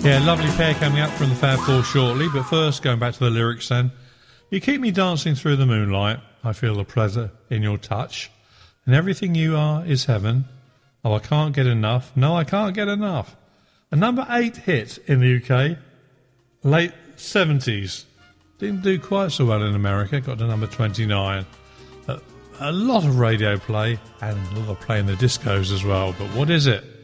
Yeah, lovely pair coming up from the Fab Four shortly, but first, going back to the lyrics then. You keep me dancing through the moonlight, I feel the pleasure in your touch, and everything you are is heaven. Oh, I can't get enough. No, I can't get enough. A number 8 hit in the UK, late 70s. Didn't do quite so well in America, got to number 29. A lot of radio play, and a lot of play in the discos as well, but what is it?